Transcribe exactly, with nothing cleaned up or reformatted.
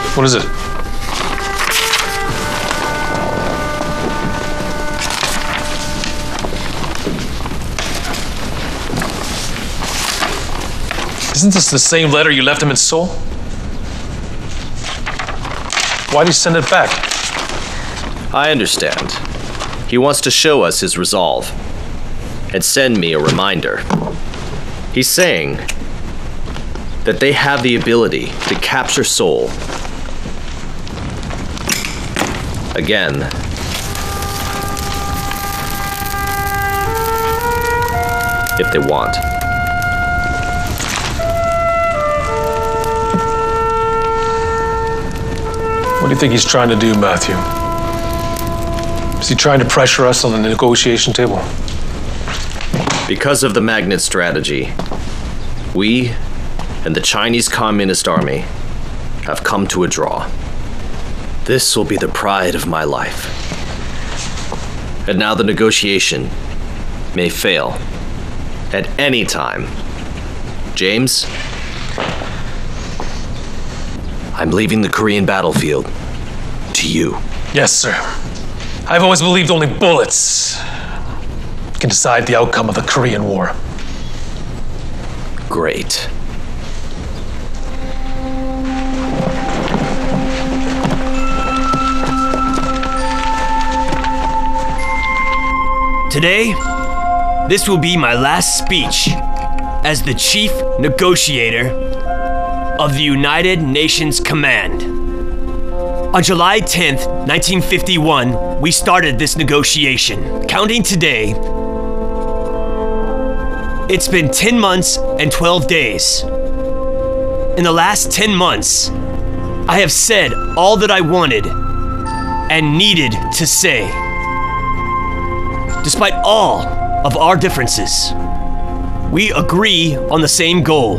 What is it? Isn't this the same letter you left him in Seoul? Why'd he send it back? I understand. He wants to show us his resolve and send me a reminder. He's saying that they have the ability to capture Seoul again. If they want. What do you think he's trying to do, Matthew? Is he trying to pressure us on the negotiation table? Because of the magnet strategy, we and the Chinese Communist Army have come to a draw. This will be the pride of my life. And now the negotiation may fail at any time. James, I'm leaving the Korean battlefield to you. Yes, sir. I've always believed only bullets can decide the outcome of the Korean War. Great. Today, this will be my last speech as the chief negotiator of the United Nations Command. On July tenth, nineteen fifty-one, we started this negotiation. Counting today, it's been ten months and twelve days. In the last ten months, I have said all that I wanted and needed to say. Despite all of our differences, we agree on the same goal.